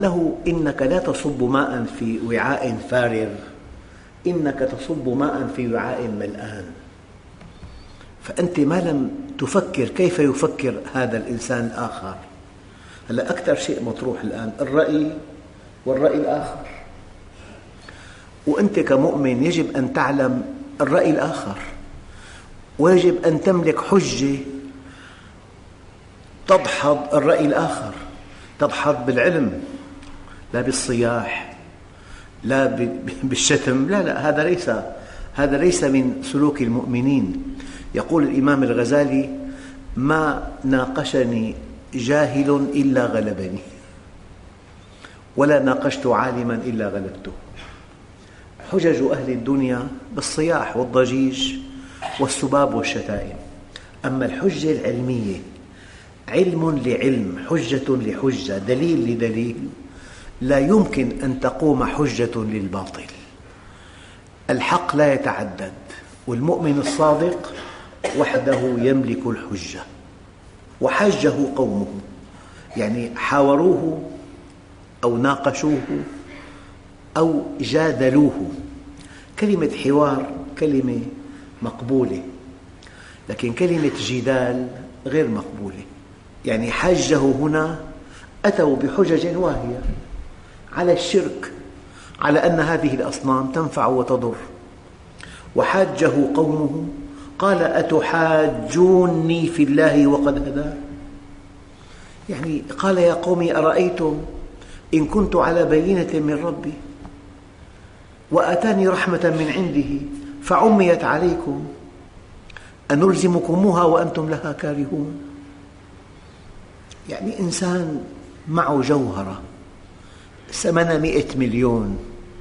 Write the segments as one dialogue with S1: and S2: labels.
S1: له: إنك لا تصب ماء في وعاء فارغ، إنك تصب ماء في وعاء ملآن. فأنت ما لم تفكر كيف يفكر هذا الإنسان الآخر. هلأ أكثر شيء مطروح الآن الرأي والرأي الآخر، وأنت كمؤمن يجب أن تعلم الرأي الآخر، ويجب أن تملك حجة تدحض الرأي الآخر، تدحض بالعلم لا بالصياح لا بالشتم. لا، هذا ليس من سلوك المؤمنين. يقول الإمام الغزالي: ما ناقشني جاهل إلا غلبني، ولا ناقشت عالما إلا غلبته. حجج أهل الدنيا بالصياح والضجيج والسباب والشتائم، أما الحجة العلمية علم لعلم، حجة لحجة، دليل لدليل، لا يمكن أن تقوم حجة للباطل. الحق لا يتعدد، والمؤمن الصادق وحده يملك الحجة. وحاجه قومه، يعني حاوروه أو ناقشوه أو جادلوه. كلمة حوار كلمة مقبولة، لكن كلمة جدال غير مقبولة. يعني حاجه هنا أتوا بحجج واهية على الشرك، على أن هذه الأصنام تنفع وتضر. وحاجه قومه قال: أتحاجوني في الله وقد هدان. يعني قال: يا قوم أرأيتم إن كنت على بينة من ربي وآتاني رحمة من عنده فعميت عليكم أنلزمكموها وأنتم لها كارهون. يعني إنسان معه جوهرة ثمنها 100 مليون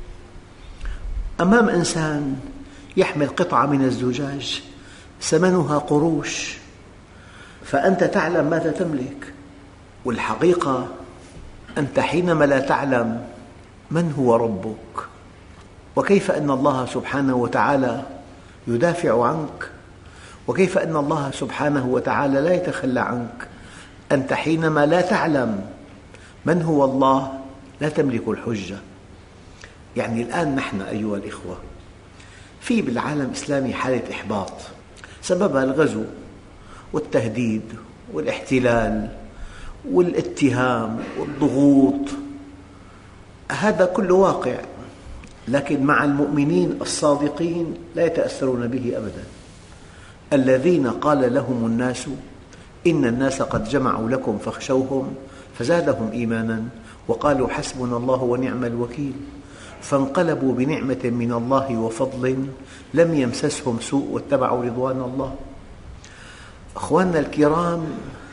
S1: أمام إنسان يحمل قطعة من الزجاج ثمنها قروش، فأنت تعلم ماذا تملك. والحقيقة أنت حينما لا تعلم من هو ربك وكيف أن الله سبحانه وتعالى يدافع عنك، وكيف أن الله سبحانه وتعالى لا يتخلى عنك، أنت حينما لا تعلم من هو الله لا تملك الحجة. يعني الآن نحن أيها الإخوة في بالعالم الإسلامي حالة إحباط سببها الغزو والتهديد والاحتلال والاتهام والضغوط، هذا كله واقع، لكن مع المؤمنين الصادقين لا يتأثرون به أبدا. الذين قال لهم الناس إن الناس قد جمعوا لكم فاخشوهم فزادهم إيمانا وقالوا حسبنا الله ونعم الوكيل فانقلبوا بنعمة من الله وفضل لم يمسسهم سوء واتبعوا رضوان الله. أخواننا الكرام،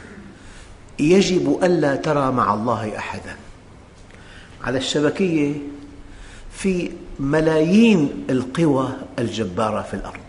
S1: يجب ألا ترى مع الله أحدا. على الشبكية في ملايين القوى الجبارة في الأرض،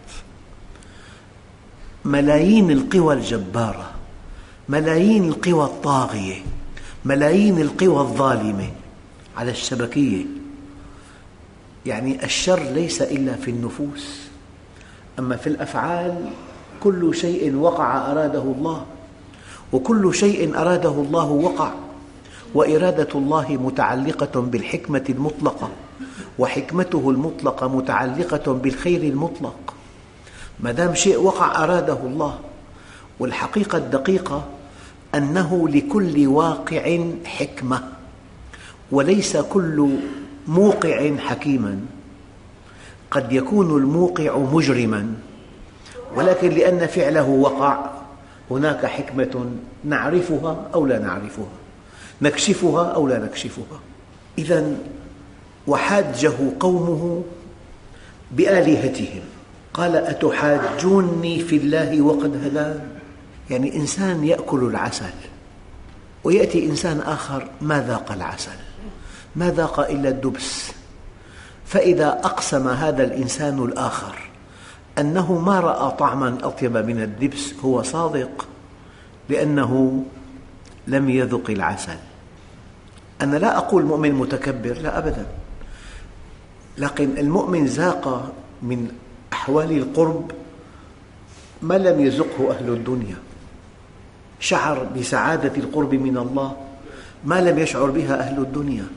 S1: ملايين القوى الجبارة، ملايين القوى الطاغية، ملايين القوى الظالمة على الشبكية. يعني الشر ليس إلا في النفوس، أما في الأفعال كل شيء وقع أراده الله، وكل شيء أراده الله وقع، وإرادة الله متعلقة بالحكمة المطلقة، وحكمته المطلقة متعلقة بالخير المطلق. ما دام شيء وقع أراده الله. والحقيقة الدقيقة أنه لكل واقع حكمة، وليس كل موقع حكيما. قد يكون الموقع مجرما، ولكن لأن فعله وقع هناك حكمة نعرفها أو لا نعرفها، نكشفها أو لا نكشفها. إذن وحاجه قومه بآلهتهم قال: أتحاجوني في الله وقد هدان. يعني إنسان يأكل العسل ويأتي إنسان آخر ما ذاق العسل، ما ذاق إلا الدبس، فإذا أقسم هذا الإنسان الآخر أنه ما رأى طعما أطيب من الدبس هو صادق، لأنه لم يذق العسل. أنا لا أقول مؤمن متكبر، لا أبدا، لكن المؤمن ذاق من أحوال القرب ما لم يذقه أهل الدنيا، شعر بسعادة القرب من الله ما لم يشعر بها أهل الدنيا.